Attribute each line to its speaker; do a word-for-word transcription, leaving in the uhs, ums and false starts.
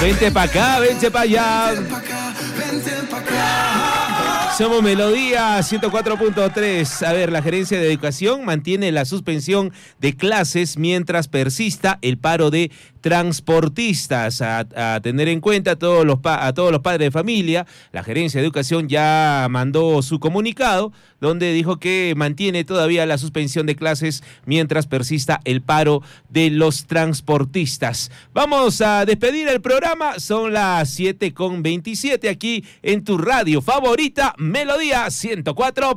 Speaker 1: Vente pa' acá, vente pa' allá. Somos Melodía ciento cuatro punto tres. A ver, la Gerencia de Educación mantiene la suspensión de clases mientras persista el paro de transportistas. A, a tener en cuenta a todos, los pa, a todos los padres de familia, la Gerencia de Educación ya mandó su comunicado donde dijo que mantiene todavía la suspensión de clases mientras persista el paro de los transportistas. Vamos a despedir el programa. Son las siete con veintisiete aquí en tu radio favorita, Melodía ciento cuatro.